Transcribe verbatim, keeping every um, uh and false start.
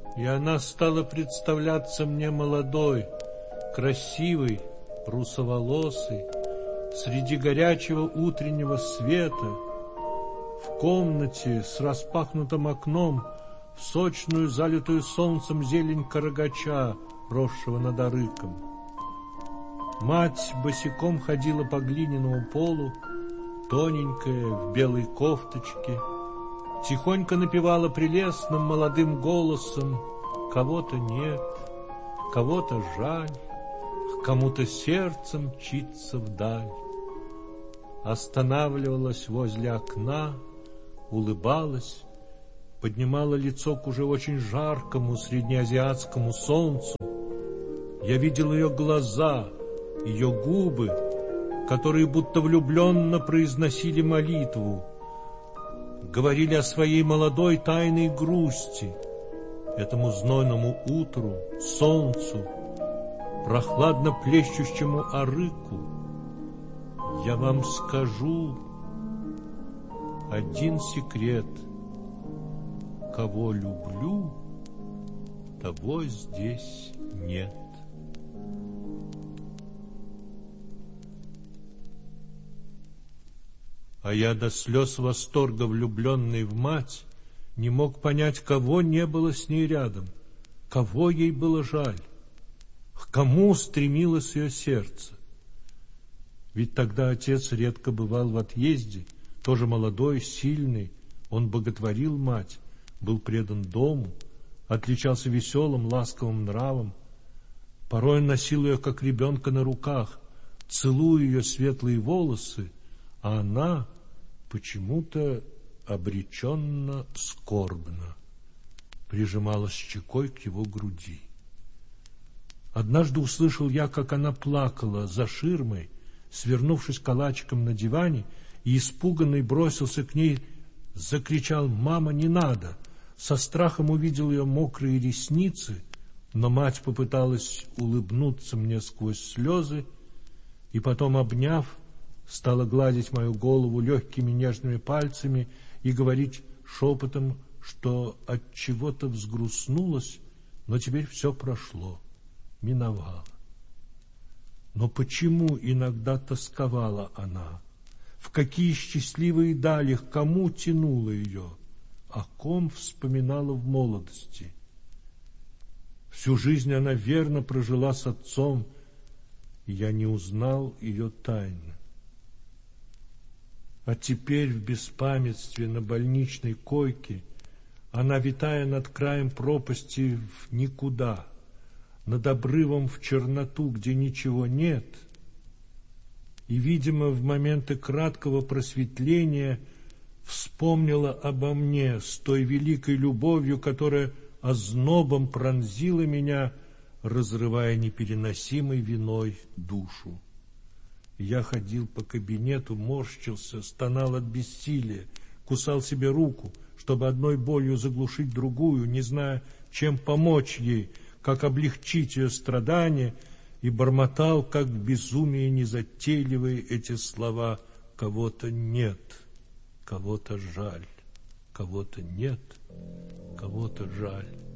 И она стала представляться мне молодой, красивой, русоволосой, среди горячего утреннего света, в комнате с распахнутым окном, в сочную, залитую солнцем зелень карагача, росшего над арыком. Мать босиком ходила по глиняному полу, тоненькая, в белой кофточке, тихонько напевала прелестным молодым голосом: кого-то нет, кого-то жаль, к кому-то сердце мчится вдаль. Останавливалась возле окна, улыбалась, поднимала лицо к уже очень жаркому среднеазиатскому солнцу. Я видел ее глаза, ее губы, которые будто влюбленно произносили молитву, говорили о своей молодой тайной грусти, этому знойному утру, солнцу, прохладно плещущему арыку. Я вам скажу один секрет: кого люблю, того здесь нет. А я до слез восторга, влюбленный в мать, не мог понять, кого не было с ней рядом, кого ей было жаль, к кому стремилось ее сердце. Ведь тогда отец редко бывал в отъезде, тоже молодой, сильный, он боготворил мать, был предан дому, отличался веселым, ласковым нравом. Порой он носил ее, как ребенка, на руках, целуя ее светлые волосы, а она почему-то обреченно скорбно прижималась щекой к его груди. Однажды услышал я, как она плакала за ширмой, свернувшись калачиком на диване, и испуганный бросился к ней, закричал: «Мама, не надо!» Со страхом увидел ее мокрые ресницы, но мать попыталась улыбнуться мне сквозь слезы, и потом, обняв, стала гладить мою голову легкими нежными пальцами и говорить шепотом, что от чего-то взгрустнулась, но теперь все прошло, миновало. Но почему иногда тосковала она? В какие счастливые дали, к кому тянула ее? О ком вспоминала в молодости? Всю жизнь она верно прожила с отцом, и я не узнал ее тайны. А теперь в беспамятстве на больничной койке она, витая над краем пропасти в никуда, над обрывом в черноту, где ничего нет, и, видимо, в моменты краткого просветления вспомнила обо мне с той великой любовью, которая ознобом пронзила меня, разрывая непереносимой виной душу. Я ходил по кабинету, морщился, стонал от бессилия, кусал себе руку, чтобы одной болью заглушить другую, не зная, чем помочь ей, как облегчить ее страдания, и бормотал, как в безумии незатейливые эти слова: кого-то нет, кого-то жаль, кого-то нет, кого-то жаль.